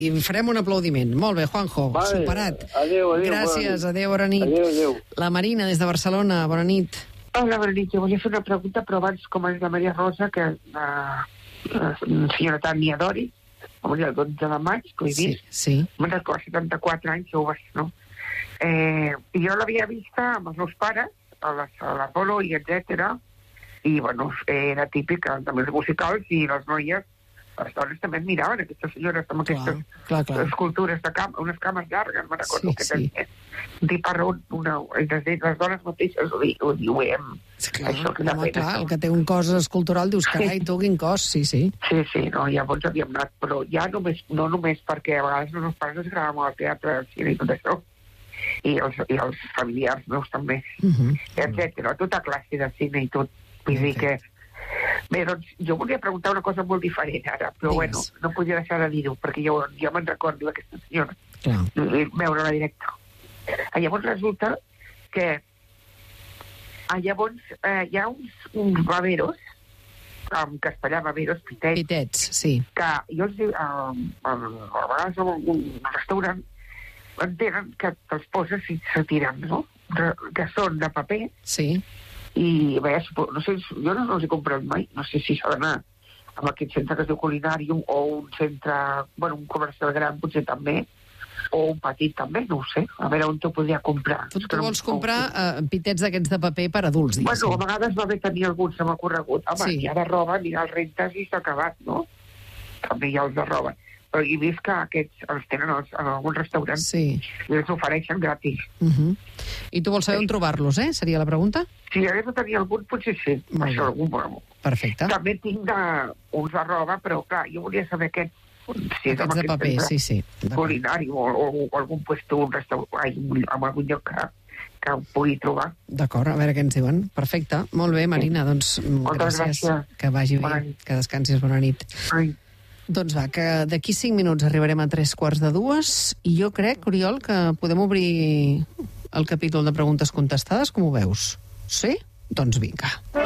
I farem un aplaudiment. Molt bé, Juanjo, superat. Adéu, Gràcies, adéu, bona nit. Adéu. La Marina, des de Barcelona, bona nit. Hola, bona nit. Jo volia fer una pregunta, però abans, com és la Maria Rosa, que la senyora Tània Dori, va morir el 12 de maig, que ho he vist. Sí. Me'n recordo, 74 anys, joves, no? I jo l'havia vista amb els meus pares, a l'Apolo i etcètera, i, bueno, era típica, també els musicals, i les noies, les dones també admiraven aquestes senyores amb aquestes escultures de unes cames llargues, me'n recordo que tenien. Diparro, les dones mateixes ho diuen. Clar, el que té un cos escultural, dius, carai, tu, quin cos, sí. Sí, no, llavors havíem anat, però ja no només perquè a vegades els meus pares es gravàvem al teatre, al cine i tot això, i els familiars meus també, etcètera, tota classe de cine i tot. Vull dir que... Bé, doncs, jo volia preguntar una cosa molt diferent ara, però bueno, no podia deixar de dir-ho, perquè jo me'n recordo d'aquesta senyora, veure-la directa. Llavors resulta que llavors hi ha uns baveros, en castellà baveros, pitets, sí, que jo els dic, a vegades en algun restaurant entenen que te'ls poses i se tiren, no? Que són de paper, sí, i bé, no sé, jo no els he comprat mai, no sé si s'ha d'anar amb aquest centre que es diu Culinarium o un centre, bueno, un comercial gran potser també, o un petit també, no ho sé, a veure on t'ho podria comprar. Tu vols comprar pitets d'aquests de paper per adults, diguéssim. Bueno, a vegades va bé tenir algun, se m'ha corregut. Home, hi ha de roba, ni els rentes i s'ha acabat, no? També hi ha els de roba. Però he vist que aquests els tenen en algun restaurant i els ofereixen gratis. I tu vols saber on trobar-los, Seria la pregunta? Si hagués de tenir algun, potser sí. Això, algun. Perfecte. També tinc uns de roba, però clar, jo volia saber aquests de paper, sí. Culinari o algun puesto, un restaurant, en algun lloc que ho pugui trobar. D'acord, a veure què ens diuen. Perfecte. Molt bé, Marina, doncs gràcies. Que vagi bé, que descansis, bona nit. Doncs va, que d'aquí 5 minuts arribarem a 3:45 i jo crec, Oriol, que podem obrir el capítol de preguntes contestades, com ho veus? Sí? Doncs vinga.